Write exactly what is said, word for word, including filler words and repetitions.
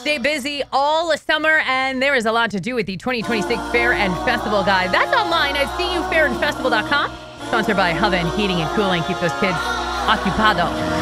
stay busy all summer, and there is a lot to do with the twenty twenty-six Fair and Festival Guide. That's online at c u fair and festival dot com. Sponsored by Hoven Heating and Cooling. Keep those kids occupado.